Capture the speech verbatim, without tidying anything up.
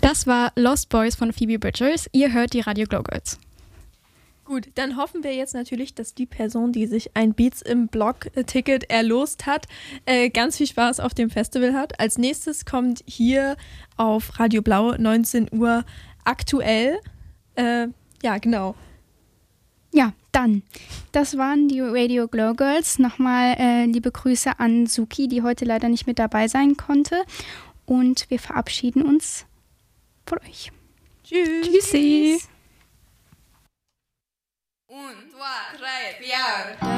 Das war Lost Boys von Phoebe Bridgers. Ihr hört die Radio Glow Girls. Gut, dann hoffen wir jetzt natürlich, dass die Person, die sich ein Beats im Blog-Ticket erlost hat, äh, ganz viel Spaß auf dem Festival hat. Als nächstes kommt hier auf Radio Blau neunzehn Uhr aktuell. Äh, ja, genau. Ja, dann. Das waren die Radio Glow Girls. Nochmal äh, liebe Grüße an Suki, die heute leider nicht mit dabei sein konnte. Und wir verabschieden uns von euch. Tschüss. Tschüssi. Un, dva, tre, fjär.